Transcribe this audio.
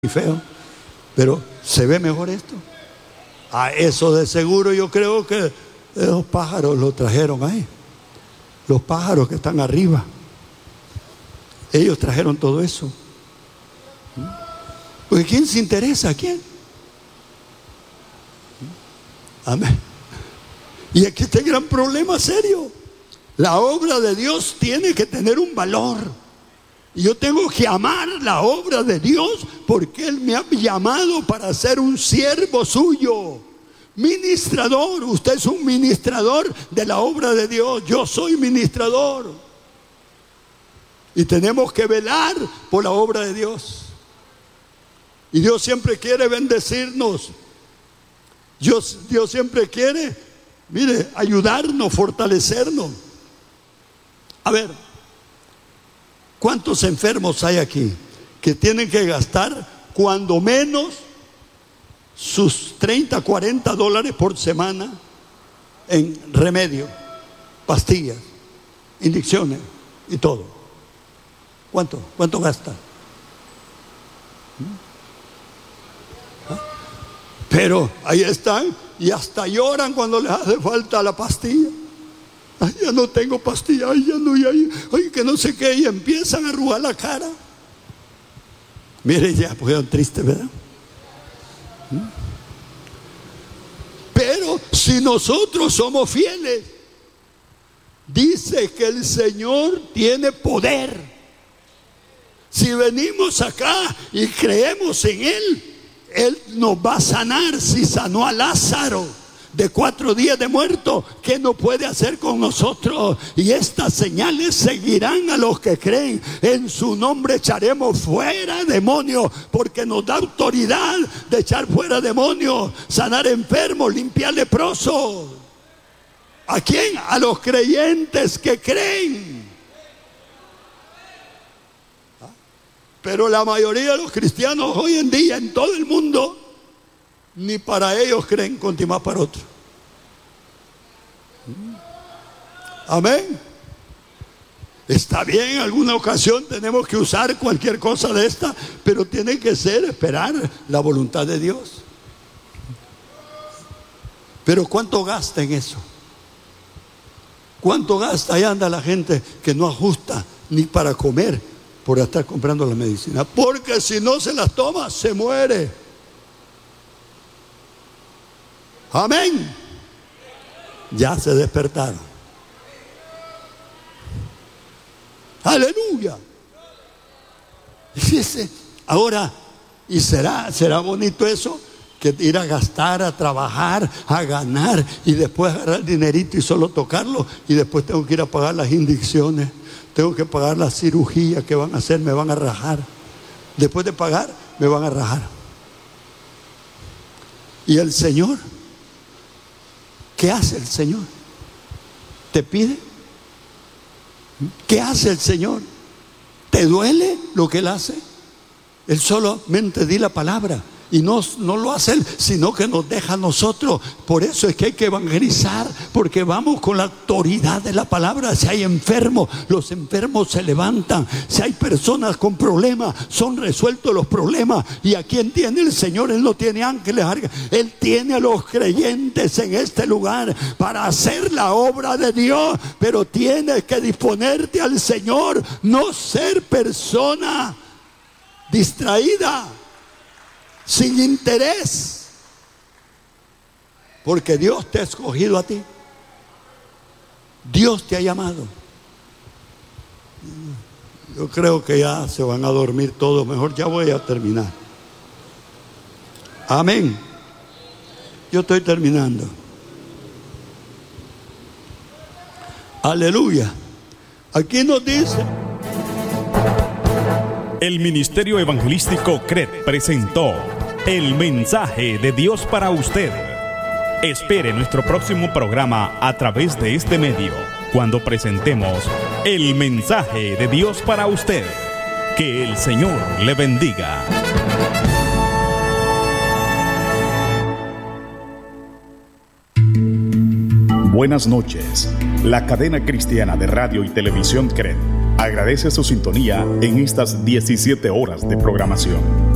y feo, pero se ve mejor esto. A eso de seguro yo creo que esos pájaros lo trajeron ahí. Los pájaros que están arriba, ellos trajeron todo eso. Porque ¿quién se interesa? ¿A quién? Amén. Y aquí está el gran problema serio. La obra de Dios tiene que tener un valor. Y yo tengo que amar la obra de Dios porque Él me ha llamado para ser un siervo suyo. Ministrador. Usted es un ministrador de la obra de Dios. Yo soy ministrador. Y tenemos que velar por la obra de Dios. Y Dios siempre quiere bendecirnos. Dios siempre quiere, mire, ayudarnos, fortalecernos. A ver, ¿cuántos enfermos hay aquí que tienen que gastar cuando menos sus 30, 40 dólares por semana en remedio, pastillas, inyecciones y todo? ¿Cuánto gasta? Pero ahí están y hasta lloran cuando les hace falta la pastilla. Ay, ya no tengo pastilla, ay, ya no, ay, que no sé qué, y empiezan a arrugar la cara. Mire, ya pusieron triste, ¿verdad? Pero si nosotros somos fieles, dice que el Señor tiene poder. Si venimos acá y creemos en Él nos va a sanar. Si sanó a Lázaro de 4 días de muerto, ¿qué no puede hacer con nosotros? Y estas señales seguirán a los que creen. En su nombre echaremos fuera demonios, porque nos da autoridad de echar fuera demonios, sanar enfermos, limpiar leprosos. ¿A quién? A los creyentes que creen. Pero la mayoría de los cristianos hoy en día en todo el mundo, ni para ellos creen, continuar para otro. Amén. Está bien, en alguna ocasión tenemos que usar cualquier cosa de esta, pero tiene que ser esperar la voluntad de Dios. Pero ¿cuánto gasta en eso? ¿Cuánto gasta? Ahí anda la gente que no ajusta ni para comer por estar comprando la medicina, porque si no se las toma se muere. Amén. Ya se despertaron. Aleluya. Fíjese, ahora, ¿y será bonito eso? Que ir a gastar, a trabajar, a ganar y después agarrar el dinerito y solo tocarlo, y después tengo que ir a pagar las inyecciones, tengo que pagar la cirugía que van a hacer, me van a rajar. Después de pagar, me van a rajar. Y el Señor, ¿qué hace el Señor? ¿Te pide? ¿Qué hace el Señor? ¿Te duele lo que Él hace? Él solamente di la palabra. Y no lo hace Él, sino que nos deja a nosotros. Por eso es que hay que evangelizar, porque vamos con la autoridad de la palabra. Si hay enfermos, los enfermos se levantan. Si hay personas con problemas, son resueltos los problemas. ¿Y a quién tiene el Señor? Él no tiene ángeles. Él tiene a los creyentes en este lugar para hacer la obra de Dios. Pero tienes que disponerte al Señor, no ser persona distraída, sin interés, porque Dios te ha escogido a ti. Dios te ha llamado. Yo creo que ya se van a dormir todos. Mejor ya voy a terminar. Amén. Yo estoy terminando. Aleluya. Aquí nos dice: el Ministerio Evangelístico CRED presentó el mensaje de Dios para usted. Espere nuestro próximo programa a través de este medio, cuando presentemos el mensaje de Dios para usted. Que el Señor le bendiga. Buenas noches. La cadena cristiana de radio y televisión CRED agradece su sintonía en estas 17 horas de programación.